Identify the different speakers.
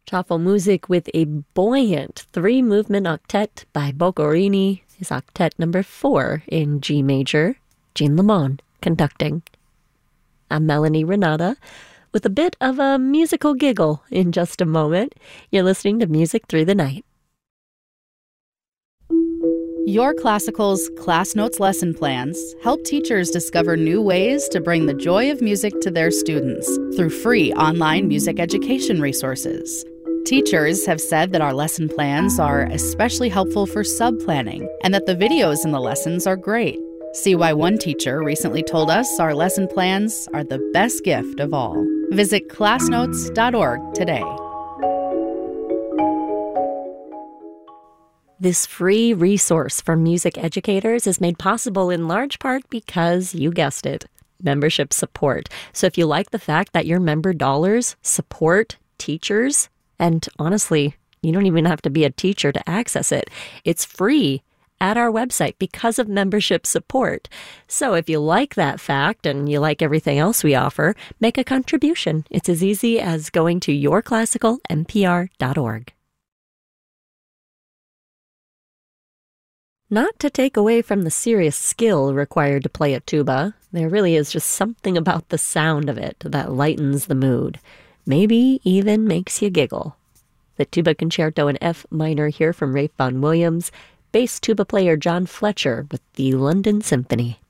Speaker 1: Shuffle music with a buoyant three-movement octet by Boccherini is octet number 4 in G major, Jean Lemon conducting. I'm Melanie Renata with a bit of a musical giggle in just a moment. You're listening to Music Through the Night.
Speaker 2: Your Classical's Class Notes lesson plans help teachers discover new ways to bring the joy of music to their students through free online music education resources. Teachers have said that our lesson plans are especially helpful for sub-planning and that the videos in the lessons are great. See why one teacher recently told us our lesson plans are the best gift of all. Visit classnotes.org today.
Speaker 1: This free resource for music educators is made possible in large part because, you guessed it, membership support. So if you like the fact that your member dollars support teachers, and honestly, you don't even have to be a teacher to access it, it's free at our website because of membership support. So if you like that fact and you like everything else we offer, make a contribution. It's as easy as going to yourclassicalnpr.org. Not to take away from the serious skill required to play a tuba, there really is just something about the sound of it that lightens the mood. Maybe even makes you giggle. The Tuba Concerto in F minor here from Ralph Vaughan Williams, bass tuba player John Fletcher with the London Symphony.